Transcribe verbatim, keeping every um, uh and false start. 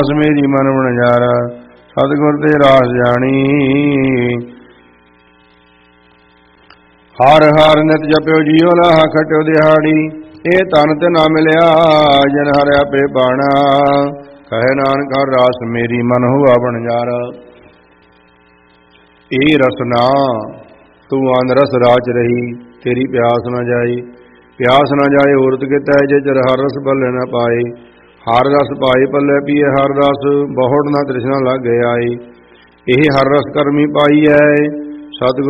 ਮੇਰੀ ਮਨ ਵਣਜਾਰਾ ਸਤਿਗੁਰ ਤੇ ਰਾਸ ਜਾਣੀ। ਹਰ ਹਰ ਨਿਤ ਜਪਿਓ ਜੀਉ ਲਾਹਾ ਖਟਿਓ ਦਿਹਾੜੀ। ਇਹ ਤਨ ਤੇ ਨਾ ਮਿਲਿਆ ਜਨ ਹਰਿ ਆਪੇ ਬਾਣਾ। ਕਹੇ ਨਾਨਕ ਹਰ ਰਾਸ ਮੇਰੀ ਮਨ ਹੋਆ ਵਣਜਾਰਾ। ਇਹ ਰਸਨਾ ਤੂੰ ਅੰਨ ਰਸ ਰਾਚ ਰਹੀ ਤੇਰੀ ਪਿਆਸ ਨਾ ਜਾਈ। ਪਿਆਸ ਨਾ ਜਾਏ ਔਰਤ ਕੇ ਤੈ ਜੇ ਚਰ ਹਰ ਰਸ ਪੱਲੇ ਨਾ ਪਾਏ। ਹਰ ਰਸ ਪਾਏ ਪੱਲੇ ਪੀਏ ਹਰ ਰਸ ਬਹੁੜ ਨਾ ਤ੍ਰਿਸ਼ਨਾ ਲੱਗ ਆਈ। ਇਹ ਹਰ ਰਸ ਕਰਮੀ ਪਾਈ ਹੈ ਸਤਿਗੁਰ